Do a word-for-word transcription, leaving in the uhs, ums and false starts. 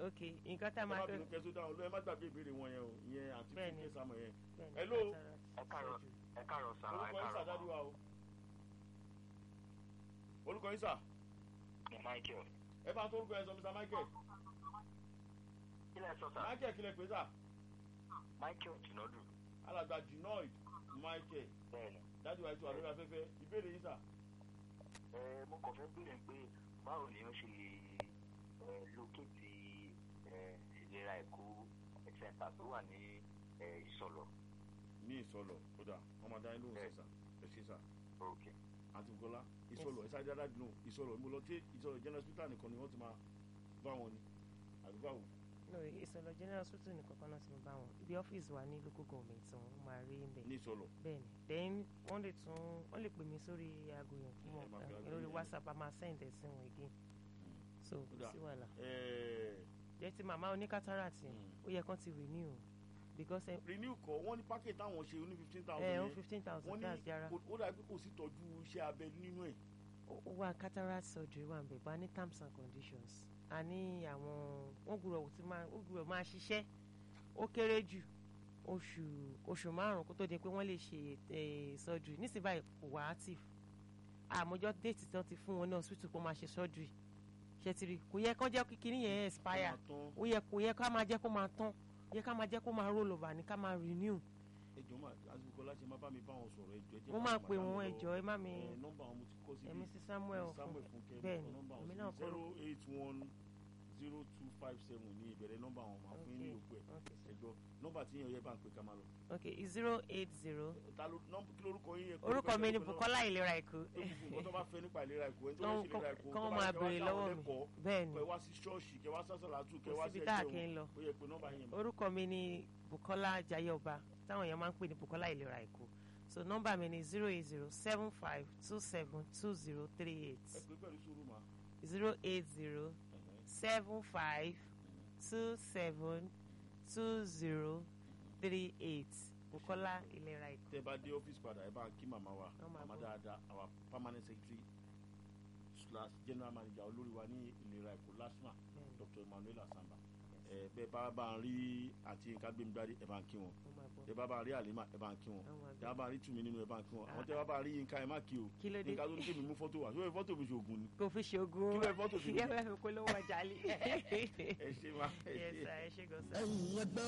ok nǹkan tá a máa fẹ́. ẹ má bínú kẹsó dáhùn lọ ẹ má gbàgbé ìbéèrè wọn yẹn o ìyẹn àti fúnkẹ́ sàmọ̀ yẹn. hello. ẹ káàárọ̀ ẹ káàárọ̀ sà ẹ orúkọ yín sà dádì wa o. orúkọ yín sà. Michael. ẹ bá tó orúkọ yẹn sọ Mr. Michael. kí lẹ sọ sà. Michael kí lẹ pè sà. Michael Jinodu. alàgbà Jinoid Michael. bẹ́ẹ̀ni. dádì wa ètò àlórí afẹ́fẹ́ ìbéèrè yín sà. ẹ mo kàn fẹ́ béèrè pé báwo ni ó ṣe lè lókèétì ìlera Èkó ẹ̀sẹ̀ntà tó wà ní Ìsọ̀lọ̀. ní Ìsọ̀lọ̀ kódà wọ́n máa dá yín lóhùn sí sà ẹ ṣe sà. ok. àti Bùkọ́lá Ìsọ̀lọ̀ ẹ sáré dáadáa dùn Ìsọ̀lọ̀ mo lọ sí Ìsọ̀lọ̀ general hospital nìkan ni wọ́n ti máa bá wọn ni àbí báwo. no Ìsọ̀lọ̀ general hospital nìkan kan náà ti máa bá wọn ibi ọ́fíìsì wa ní local government wọn máa rí ń bẹ̀. ní Ìsọ̀lọ̀. bẹ́ẹ̀ni then wọ́n lè tún wọ́n lè pè mí sórí aago yẹn fún wọn lórí WhatsApp a máa send ẹ̀ sí wọn again so kò sí wàhálà. jẹ́ ti màmá oní cataract ó yẹ kán ti renew because. renew kọ wọ́n ní package táwọn ṣe ní fifteen thousand. ẹ ó fifteen thousand that's jara. ó dàbí kò sí tọ́jú iṣẹ́ abẹ nínú ẹ̀. ó wà cataract surgery wà nbẹ bá ní terms and conditions a ní àwọn wọn gbúdọ̀ tí máa wọn gbúdọ̀ máa ṣiṣẹ́ ó kéré jù oṣù oṣù márùn kó tó di pé wọ́n lè ṣe surgery nísìnyí báyìí kò wá active àmọ́jọ́ déètì tí wọ́n ti fún wọn ní hospital kó máa ṣe surgery ṣètìrì kò yẹ kó jẹ́ kíkiní yẹn expire ó yẹ kò yẹ ká máa jẹ́ kó máa tán yẹ ká máa jẹ́ kó máa roll over ní ká máa renew. ẹjọ máa àsìkò láti máa bá mi bá wọn sọ̀rọ̀ ẹjọ ẹjẹ. mo máa pè wọn ẹjọ ẹ má mi. nọ́mbà wọn mo ti kọ síbi ẹmí sí Samuel Samuel Fúnkẹ́ bẹ́ẹ̀ ni èmi náà kọ zero eight one zero two five seven ní ìbẹ̀rẹ̀ nọ́mbà wọn máa fún yín ní òkú ẹ̀ ẹjọ nọ́mbà tí yẹn yẹ bá ń pè ká máa lọ. ok zero eight zero. ta ló kí lórúkọ yín yẹn. orúkọ mi ni Bùkọ́lá Ìlera Èkó. nǹkan tó bá fẹ́ nípa ìlera Èkó ẹni tó ń ṣe ìlera Èkó kọ́ máa béèrè lọ́wọ́ mi bẹ́ẹ̀ ni kẹ́ wá sí ṣọ́ọ̀ṣì kẹ́ wá sásàlátù kẹ́ wá sí ẹgbẹ́ wọn ó yẹ pé nọ́mbà yẹn. orúkọ mi ni Bùkọ́lá Jayọba táwọn èèyàn máa ń pè ní Bùkọ́lá Ìlera Èkó so nọ́mbà mi ni zero eight zero seven five two seven two zero three eight. ẹ pè pẹ̀lú sùúrù mà. zero eight zero seven five two seven two zero three eight Bùkọ́lá Ìlera Èkó. tẹ́ bá dé ọ́fíìsì padà ẹ bá kí màmá wa màmá dáadáa our permanent secretary slash general manager olórí wa ní Ìlera Èkó LASTMA Doctor Emmanuel Asamba ẹ bẹ́ẹ̀ bá bá ń rí àti nǹkan gbẹmí dáadé ẹ bá ń kí wọn ẹ bá bá rí àlèmà ẹ bá ń kí wọn ẹ bá bá rí tùmí nínú ẹ bá ń kí wọn àwọn tẹ bá bá rí nǹkan ẹ má kí o nǹkan tó ní kémi mú fọ́tò wá sórí fọ́tò mi ṣoògùn ni. kò fi ṣoògùn kí ló fọ́tò fi ṣe. kí ló fẹ́ fi polówó ọjà lé. ẹ ṣe máa ẹ ṣe gọ́sà.